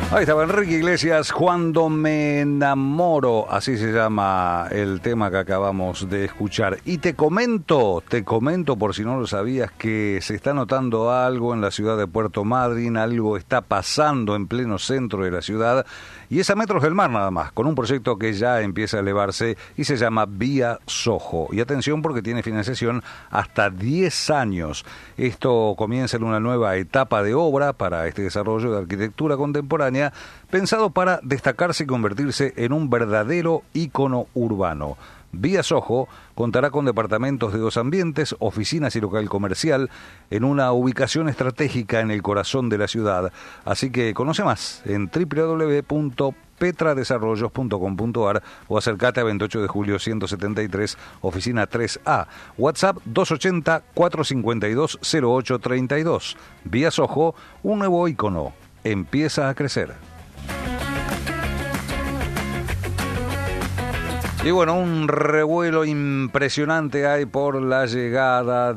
Ahí estaba Enrique Iglesias, Cuando me enamoro, así se llama el tema que acabamos de escuchar. Y te comento por si no lo sabías, que se está notando algo en la ciudad de Puerto Madryn, algo está pasando en pleno centro de la ciudad, y es a metros del mar nada más, con un proyecto que ya empieza a elevarse y se llama Vía Soho. Y atención porque tiene financiación hasta 10 años. Esto comienza en una nueva etapa de obra para este desarrollo de arquitectura contemporánea, pensado para destacarse y convertirse en un verdadero ícono urbano. Vía Soho contará con departamentos de 2 ambientes, oficinas y local comercial, en una ubicación estratégica en el corazón de la ciudad. Así que conoce más en www.petradesarrollos.com.ar o acércate a 28 de julio 173, oficina 3A. WhatsApp 280-452-0832. Vía Soho, un nuevo ícono. Empieza a crecer. Y bueno, un revuelo impresionante hay por la llegada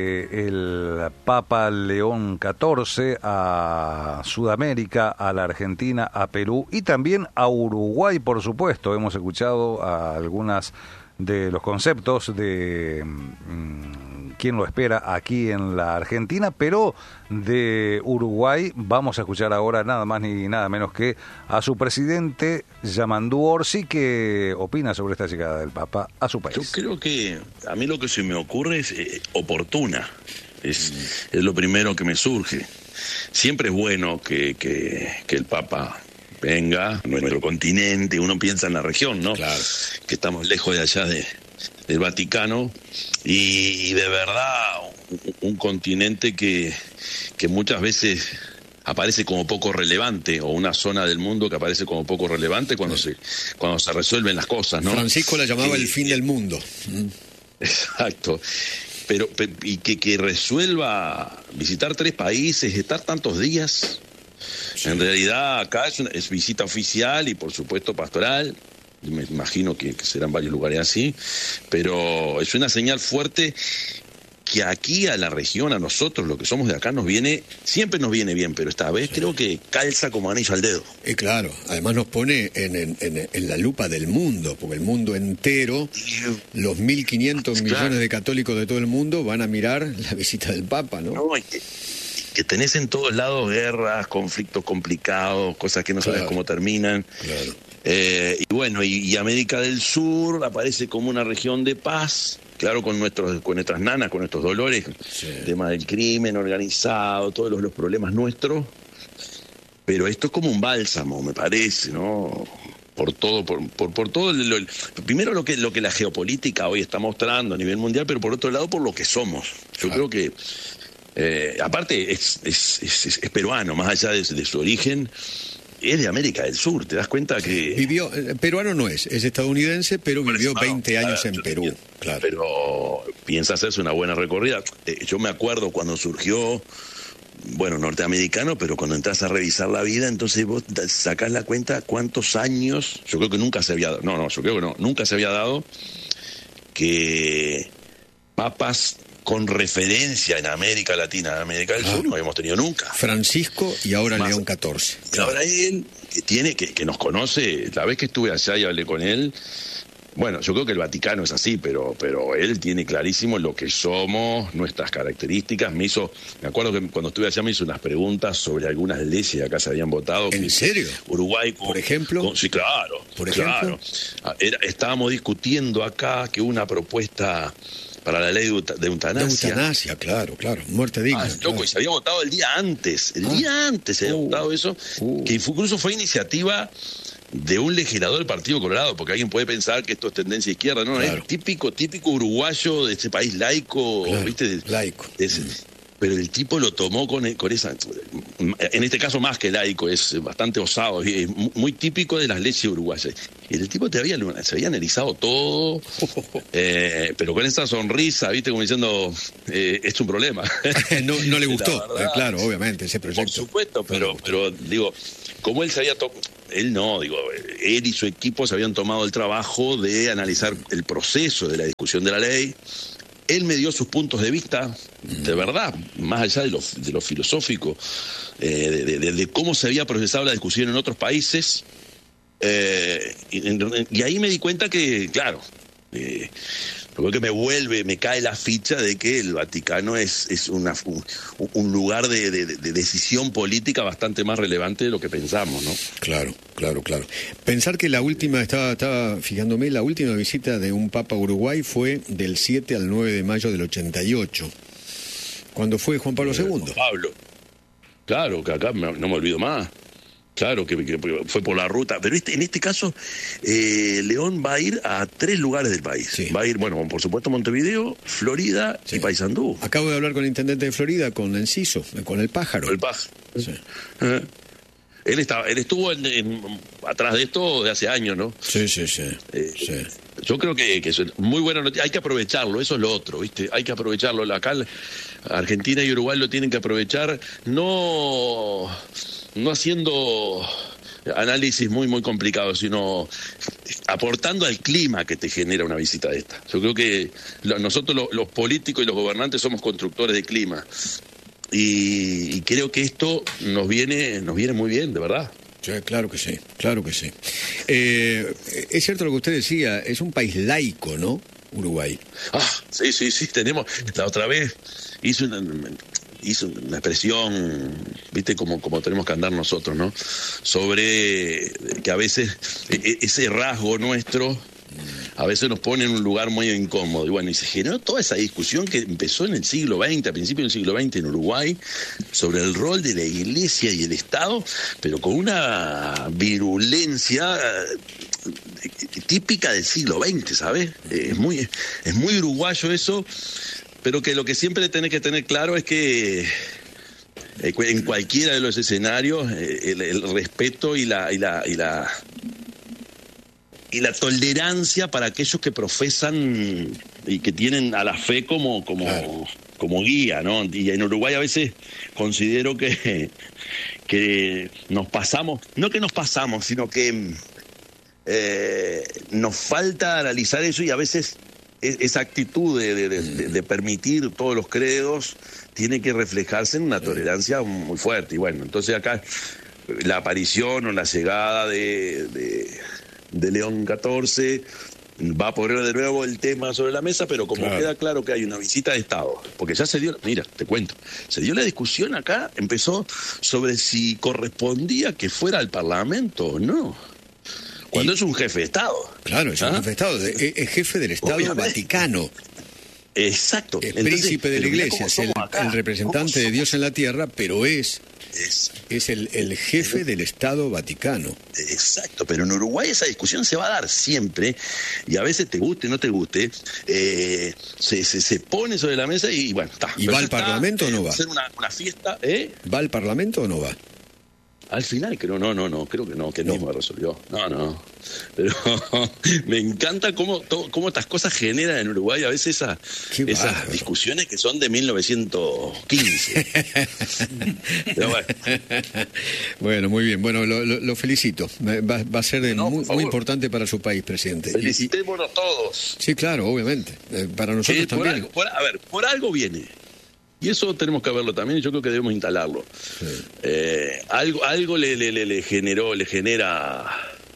del Papa León XIV a Sudamérica, a la Argentina, a Perú y también a Uruguay, por supuesto. Hemos escuchado algunas de los conceptos de quién lo espera aquí en la Argentina, pero de Uruguay vamos a escuchar ahora nada más ni nada menos que a su presidente, Yamandú Orsi, que opina sobre esta llegada del Papa a su país. Yo creo que a mí lo que se me ocurre es oportuna, es lo primero que me surge. Siempre es bueno que el Papa venga a nuestro continente, uno piensa en la región, ¿no? Claro. Que estamos lejos de allá del Vaticano y de verdad un continente que muchas veces aparece como poco relevante, o una zona del mundo que aparece como poco relevante cuando se resuelven las cosas, ¿no? Francisco la llamaba el fin del mundo. Exacto. Pero y que resuelva visitar 3 países, estar tantos días. Sí. En realidad acá es visita oficial y por supuesto pastoral. Me imagino que serán varios lugares así, pero es una señal fuerte que aquí a la región, a nosotros, lo que somos de acá, siempre nos viene bien, pero esta vez creo que calza como anillo al dedo. Claro, además nos pone en la lupa del mundo, porque el mundo entero, los 1.500 millones de católicos de todo el mundo van a mirar la visita del Papa, ¿no? No, que tenés en todos lados guerras, conflictos complicados, cosas que no sabes cómo terminan. Claro. Y bueno, y América del Sur aparece como una región de paz, claro, con nuestras nanas, con nuestros dolores, el tema del crimen organizado, todos los problemas nuestros, pero esto es como un bálsamo, me parece, ¿no? Por todo, por todo primero lo que la geopolítica hoy está mostrando a nivel mundial, pero por otro lado por lo que somos. Yo creo que aparte es peruano, más allá de su origen. Es de América del Sur, ¿te das cuenta que...? Vivió, peruano no es estadounidense, pero vivió 20 años en Perú. Claro. Pero piensa hacerse una buena recorrida. Yo me acuerdo cuando surgió, norteamericano, pero cuando entras a revisar la vida, entonces vos sacás la cuenta cuántos años, yo creo que nunca se había dado, nunca se había dado que papas con referencia en América Latina, en América del Sur, no habíamos tenido nunca. Francisco y ahora León XIV. Y ahora él, que nos conoce, la vez que estuve allá y hablé con él, yo creo que el Vaticano es así, pero él tiene clarísimo lo que somos, nuestras características. Me acuerdo que cuando estuve allá me hizo unas preguntas sobre algunas leyes que acá se habían votado. ¿En serio? Uruguay, por ejemplo. Sí, claro. Por ejemplo. Estábamos discutiendo acá que una propuesta para la ley de eutanasia. De eutanasia, claro, muerte digna. Loco, y se había votado el día antes se había votado eso, que incluso fue iniciativa de un legislador del Partido Colorado, porque alguien puede pensar que esto es tendencia izquierda, no, es típico uruguayo de este país laico, ¿viste? Laico. Pero el tipo lo tomó con esa, en este caso más que laico, es bastante osado, es muy típico de las leyes uruguayas. Y el tipo se había analizado todo, pero con esa sonrisa, viste, como diciendo, es un problema. no le gustó, claro, obviamente, ese proyecto. Por supuesto, pero digo, como él se había él y su equipo se habían tomado el trabajo de analizar el proceso de la discusión de la ley. Él me dio sus puntos de vista, de verdad, más allá de lo filosófico, de cómo se había procesado la discusión en otros países. Y ahí me di cuenta que, claro, lo que me cae la ficha de que el Vaticano es un lugar de decisión política bastante más relevante de lo que pensamos, ¿no? Claro. Pensar que la última, estaba fijándome, la última visita de un Papa a Uruguay fue del 7 al 9 de mayo del 88, cuando fue Juan Pablo II. Pablo. Claro, que acá no me olvido más. Claro, que fue por la ruta. Pero en este caso, León va a ir a 3 lugares del país. Sí. Va a ir, bueno, por supuesto, Montevideo, Florida y Paysandú. Acabo de hablar con el intendente de Florida, con Enciso, con el Pájaro. El Pájaro. Sí. Él estuvo atrás de esto de hace años, ¿no? Sí. Yo creo que es muy buena noticia. Hay que aprovecharlo, eso es lo otro, ¿viste? Hay que aprovecharlo. Acá Argentina y Uruguay lo tienen que aprovechar, no haciendo análisis muy complicados, sino aportando al clima que te genera una visita de esta. Yo creo que nosotros los políticos y los gobernantes somos constructores de clima. Y creo que esto nos viene muy bien, de verdad. Sí, claro que sí. Es cierto lo que usted decía, es un país laico, ¿no? Uruguay. Sí, tenemos. La otra vez hizo una expresión, viste, como tenemos que andar nosotros, ¿no? Sobre que a veces ese rasgo nuestro a veces nos pone en un lugar muy incómodo. Y bueno, y se generó toda esa discusión que empezó en el siglo XX, a principios del siglo XX en Uruguay, sobre el rol de la Iglesia y el Estado, pero con una virulencia típica del siglo XX, ¿sabes? Es muy uruguayo eso, pero que lo que siempre tenés que tener claro es que en cualquiera de los escenarios el respeto y la tolerancia para aquellos que profesan y que tienen a la fe como guía, ¿no? Y en Uruguay a veces considero que nos pasamos, no que nos pasamos, sino que nos falta analizar eso, y a veces esa actitud de permitir todos los credos tiene que reflejarse en una tolerancia muy fuerte. Y bueno, entonces acá la aparición o la llegada de León XIV va a poner de nuevo el tema sobre la mesa, pero como queda claro que hay una visita de Estado, porque ya se dio, mira, te cuento, se dio la discusión acá, empezó sobre si correspondía que fuera al Parlamento o no, cuando es un jefe de Estado. Claro, es un jefe de Estado, es jefe del Estado Vaticano. Exacto. Es príncipe de la Iglesia, es el representante de Dios en la tierra, pero es el jefe del Estado Vaticano. Exacto, pero en Uruguay esa discusión se va a dar siempre, y a veces te guste o no te guste, se pone sobre la mesa y bueno, está. ¿Y va al Parlamento o no va? Hacer una fiesta, ¿Va al Parlamento o no va? Al final creo que él mismo resolvió. No. Pero me encanta cómo estas cosas generan en Uruguay a veces esas discusiones que son de 1915. Pero bueno. Bueno, muy bien. Bueno, lo felicito. Va a ser muy importante para su país, presidente. Felicitémonos todos. Sí, claro, obviamente. Para nosotros también. Por algo viene. Y eso tenemos que verlo también, y yo creo que debemos instalarlo. Sí. Algo le genera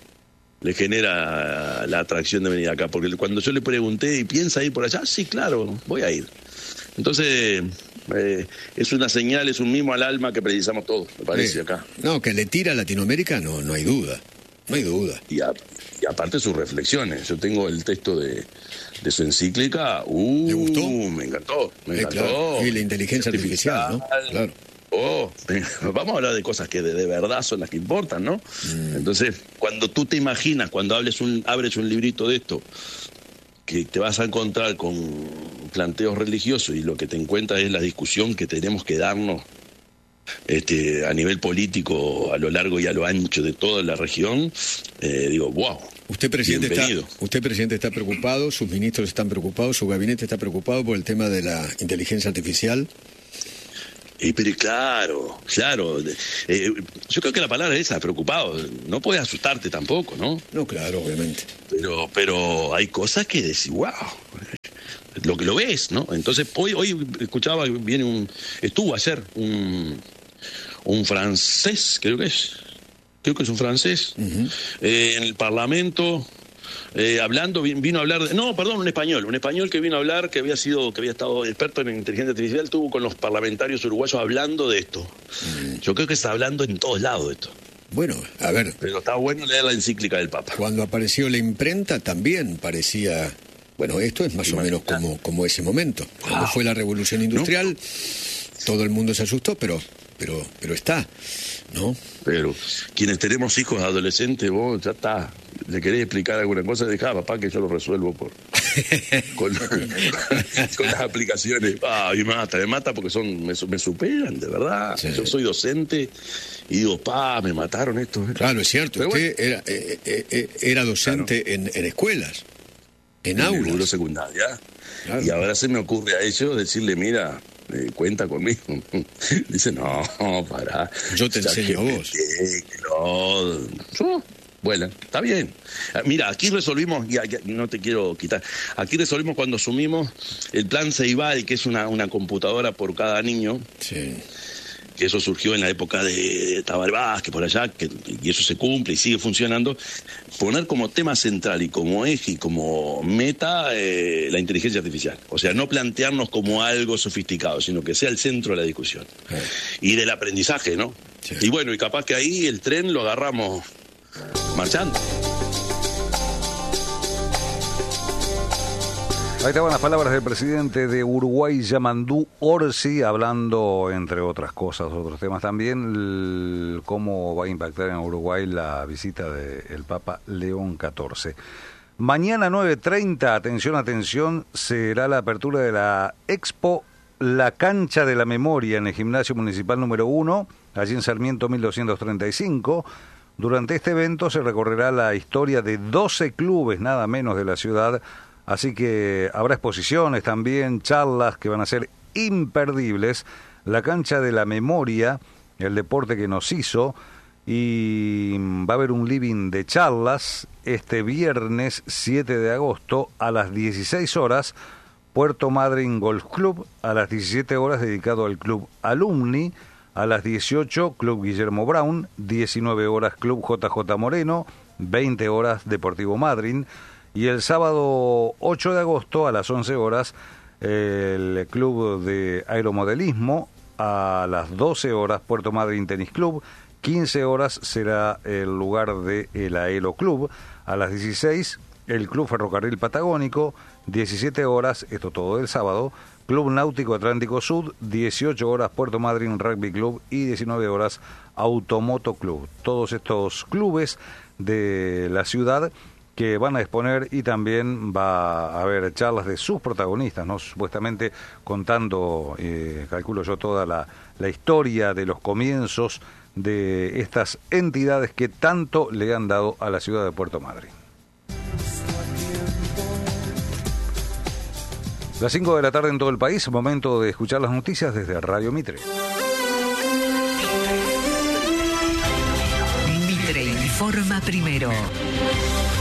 la atracción de venir acá, porque cuando yo le pregunté, ¿y piensa ir por allá? Sí, claro, voy a ir. Entonces, es una señal, es un mimo al alma que precisamos todos, me parece, acá. No, que le tira a Latinoamérica, no hay duda. No hay duda. Y aparte sus reflexiones. Yo tengo el texto de su encíclica. ¿Le gustó? Me encantó. Claro. Y la inteligencia artificial, ¿no? Claro. Vamos a hablar de cosas que de verdad son las que importan, ¿no? Entonces, cuando tú te imaginas, cuando abres un librito de esto, que te vas a encontrar con planteos religiosos, y lo que te encuentras es la discusión que tenemos que darnos a nivel político a lo largo y a lo ancho de toda la región, digo, wow. Usted, presidente, está preocupado, sus ministros están preocupados, su gabinete está preocupado por el tema de la inteligencia artificial. Pero claro. Yo creo que la palabra es esa, preocupado. No puedes asustarte tampoco, ¿no? No, claro, obviamente. Pero hay cosas que decís, wow. lo que lo ves, ¿no? Entonces, hoy escuchaba, estuvo ayer un francés, creo que es un francés, en el Parlamento, hablando, vino a hablar, un español que vino a hablar, que había estado experto en inteligencia artificial, estuvo con los parlamentarios uruguayos hablando de esto. Yo creo que está hablando en todos lados de esto. Bueno, a ver. Pero está bueno leer la encíclica del Papa. Cuando apareció la imprenta también parecía... Bueno, esto es más o menos como ese momento. Cuando fue la revolución industrial, todo el mundo se asustó, pero está, ¿no? Pero quienes tenemos hijos adolescentes, vos ya está. ¿Le querés explicar alguna cosa? Dejá, papá, que yo lo resuelvo con las aplicaciones. Me mata porque me superan, de verdad. Sí. Yo soy docente y digo, me mataron esto. Claro, es cierto. Pero usted era docente, claro, en escuelas, en aulas. En secundaria. Claro. Y ahora se me ocurre a ellos decirle, mira, cuenta conmigo. Dice, no, pará. Yo te enseño a vos. Bueno, está bien. Mira, aquí resolvimos, y no te quiero quitar, aquí resolvimos cuando asumimos el plan Ceibal, que es una computadora por cada niño. Sí. Que eso surgió en la época de Tabar Vázquez, por allá, y eso se cumple y sigue funcionando. Poner como tema central y como eje y como meta la inteligencia artificial. O sea, no plantearnos como algo sofisticado, sino que sea el centro de la discusión. Y del aprendizaje, ¿no? Sí. Y bueno, y capaz que ahí el tren lo agarramos marchando. Ahí estaban las palabras del presidente de Uruguay, Yamandú Orsi, hablando, entre otras cosas, otros temas también, cómo va a impactar en Uruguay la visita del Papa León XIV. Mañana 9:30, atención, será la apertura de la Expo La Cancha de la Memoria en el Gimnasio Municipal número 1, allí en Sarmiento 1235. Durante este evento se recorrerá la historia de 12 clubes, nada menos, de la ciudad. Así que habrá exposiciones también, charlas que van a ser imperdibles. La Cancha de la Memoria, el deporte que nos hizo, y va a haber un living de charlas este viernes 7 de agosto a las 16 horas, Puerto Madryn Golf Club, a las 17 horas dedicado al Club Alumni, a las 18 Club Guillermo Brown, 19 horas Club JJ Moreno, 20 horas Deportivo Madryn. Y el sábado 8 de agosto a las 11 horas, el Club de Aeromodelismo, a las 12 horas Puerto Madryn Tenis Club, 15 horas será el lugar del Aero Club, a las 16 el Club Ferrocarril Patagónico, 17 horas, esto todo el sábado, Club Náutico Atlántico Sud, 18 horas Puerto Madryn Rugby Club y 19 horas Automoto Club. Todos estos clubes de la ciudad que van a exponer, y también va a haber charlas de sus protagonistas, ¿no? Supuestamente contando, calculo yo, toda la historia de los comienzos de estas entidades que tanto le han dado a la ciudad de Puerto Madryn. Las 5 de la tarde en todo el país, momento de escuchar las noticias desde Radio Mitre. Mitre informa primero.